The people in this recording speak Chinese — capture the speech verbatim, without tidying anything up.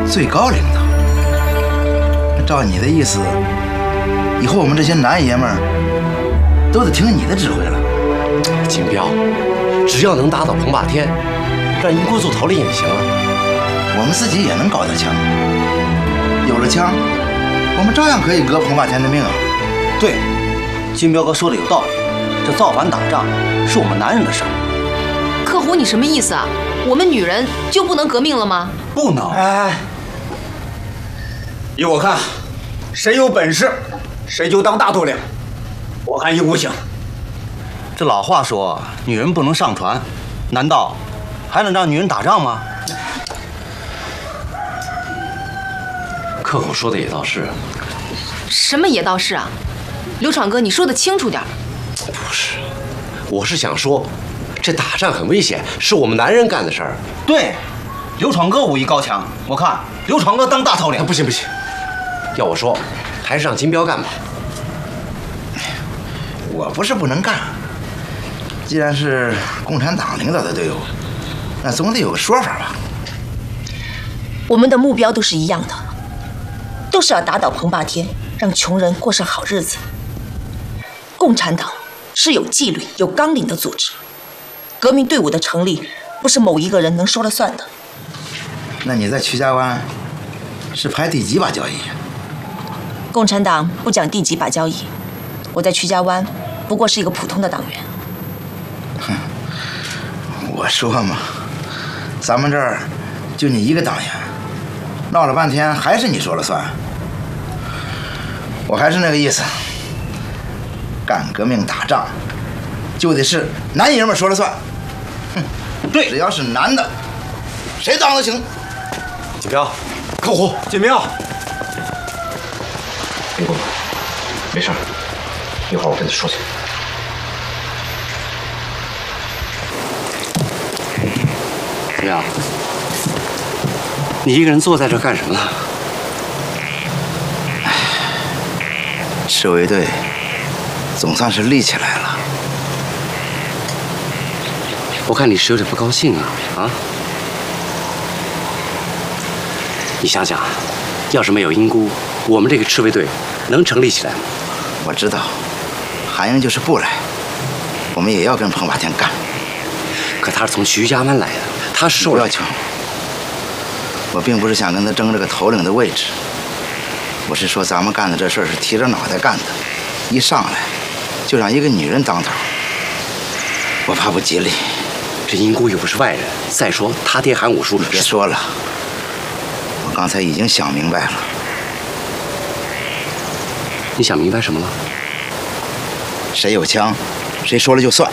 最高领导。照你的意思，以后我们这些男爷们儿都得听你的指挥了。 金彪，只要能打倒彭霸天，让英国做头领也行啊。 我们自己也能搞到枪，有了枪，我们照样可以革彭霸天的命啊。 对，金彪哥说的有道理，这造反打仗是我们男人的事儿。 客户，你什么意思啊？我们女人就不能革命了吗？ 不能。 哎，依我看，谁有本事，谁就当大头领。我看英不行。 这老话说，女人不能上船，难道还能让女人打仗吗？ 客户说的也倒是。 什么也倒是啊？刘闯哥，你说的清楚点。 不是，我是想说，这打仗很危险，是我们男人干的事儿。 对，刘闯哥武艺高强，我看刘闯哥当大头领。 不行不行，要我说，还是让金彪干吧。 我不是不能干，既然是共产党领导的队伍，那总得有个说法吧。 我们的目标都是一样的，都是要打倒彭霸天，让穷人过上好日子。共产党是有纪律、有纲领的组织，革命队伍的成立不是某一个人能说了算的。 那你在曲家湾是排第几把交椅呀？ 共产党不讲第几把交椅，我在曲家湾不过是一个普通的党员。 哼，我说嘛，咱们这儿就你一个党员，闹了半天还是你说了算。我还是那个意思，干革命打仗就得是男爷们说了算。哼，对，只要是男的，谁当都行。 金彪，客户， 金彪， 林公子，没事儿，一会儿我跟他说去。怎么样？你一个人坐在这干什么呢？ 赤卫队总算是立起来了。 我看你是有点不高兴啊啊！你想想，要是没有英姑，我们这个赤卫队能成立起来吗？ 我知道，韩英就是不来，我们也要跟彭霸天干。 可他是从徐家湾来的，他是受不要求。我并不是想跟他争这个头领的位置，我是说咱们干的这事儿是提着脑袋干的，一上来就让一个女人当头，我怕不吉利。 这英姑又不是外人，再说他爹韩武叔， 你别说了，我刚才已经想明白了。 你想明白什么了？ 谁有枪，谁说了就算。